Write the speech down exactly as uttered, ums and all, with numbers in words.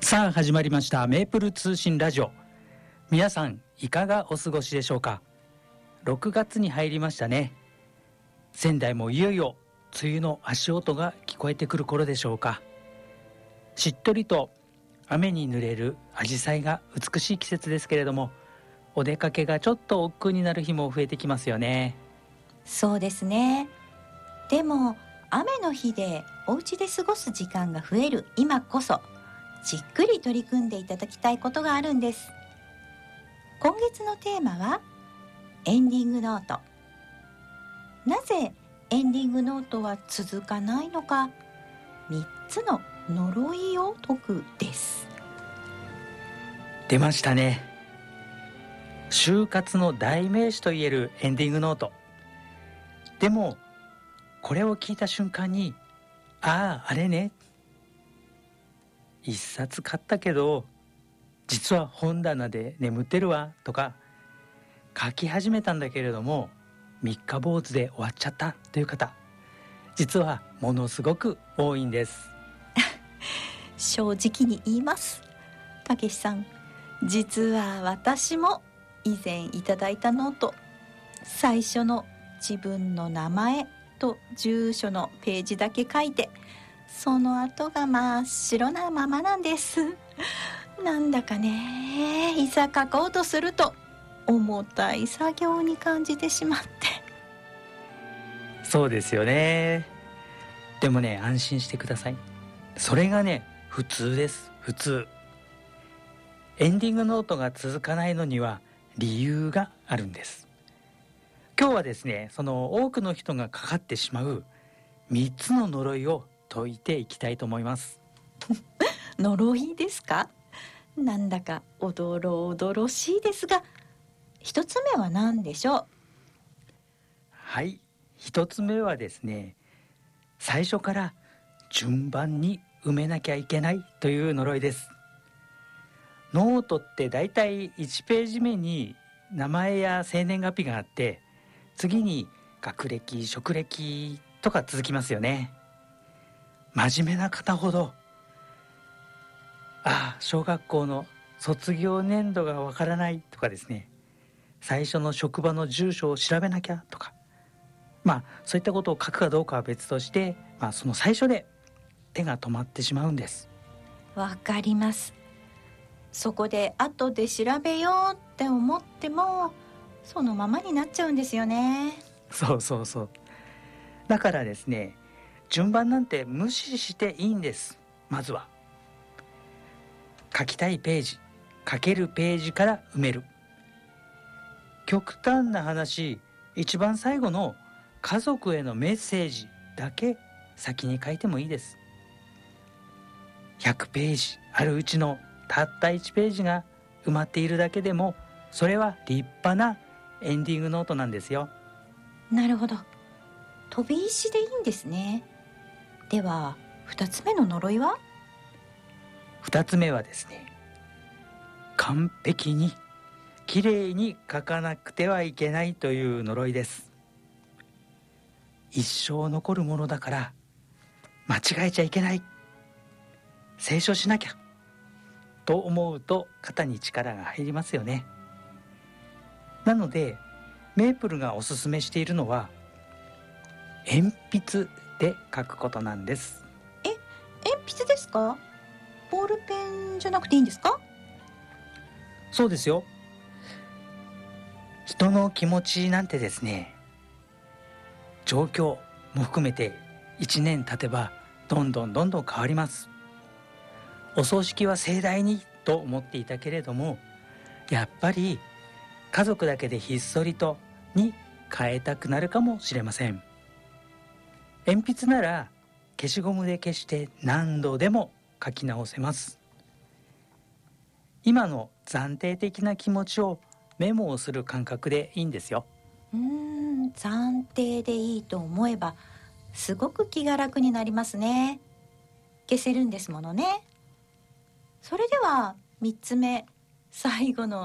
さあ始まりましたメープル通信ラジオ。皆さんいかがお過ごしでしょうか。ろくがつに入りましたね。仙台もいよいよ梅雨の足音が聞こえてくる頃でしょうか。しっとりと雨に濡れる紫陽花が美しい季節ですけれども、お出かけがちょっと億劫になる日も増えてきますよね。 そうですね。でも雨の日でお家で過ごす時間が増える今こそ、じっくり取り組んでいただきたいことがあるんです。今月のテーマはエンディングノート。なぜエンディングノートは続かないのか、みっつの呪いを解くです。 出ましたね。就活の代名詞といえるエンディングノート。でもこれを聞いた瞬間に、あああれね、一冊買ったけど実は本棚で眠ってるわとか、書き始めたんだけれども三日坊主で終わっちゃったという方、実はものすごく多いんです。 正直に言います。たけしさん、実は私も以前いただいたノート、最初の自分の名前と住所のページだけ書いて、その後が真っ白なままなんです。なんだかね、いざ書こうとすると重たい作業に感じてしまって。 そうですよね。でもね、安心してください。それがね、普通です。普通。エンディングノートが続かないのには理由があるんです。今日はですね、その多くの人がかかってしまうみっつの呪いを解いていきたいと思います。 呪いですか？なんだかおどろおどろしいですが、一つ目は何でしょう？ はい、一つ目はですね、最初から順番に埋めなきゃいけないという呪いです。ノートってだいたいいちページ目に名前や生年月日があって、次に学歴、職歴とか続きますよね。真面目な方ほど、ああ小学校の卒業年度がわからないとかですね、最初の職場の住所を調べなきゃとか、まあそういったことを書くかどうかは別として、まあ、その最初で手が止まってしまうんです。 わかります。そこで後で調べようって思っても、そのままになっちゃうんですよね。 そうそうそう。だからですね、順番なんて無視していいんです。まずは書きたいページ、書けるページから埋める。極端な話、一番最後の家族へのメッセージだけ先に書いてもいいです。ひゃくページあるうちのたったいちページが埋まっているだけでも、それは立派なエンディングノートなんですよ。 なるほど。飛び石でいいんですね。では二つ目の呪いは？ 二つ目はですね、完璧にきれいに書かなくてはいけないという呪いです。一生残るものだから間違えちゃいけない、清書しなきゃと思うと肩に力が入りますよね。なのでメープルがおすすめしているのは鉛筆で書くことなんです。 え、鉛筆ですか？ボールペンじゃなくていいんですか？ そうですよ。人の気持ちなんてですね、状況も含めていちねん経てばどんどんどんどん変わります。お葬式は盛大にと思っていたけれども、やっぱり家族だけでひっそりとに変えたくなるかもしれません。鉛筆なら消しゴムで消して何度でも書き直せます。今の暫定的な気持ちをメモをする感覚でいいんですよ。 うーん、暫定でいいと思えばすごく気が楽になりますね。消せるんですものね。それではみっつめ、最後の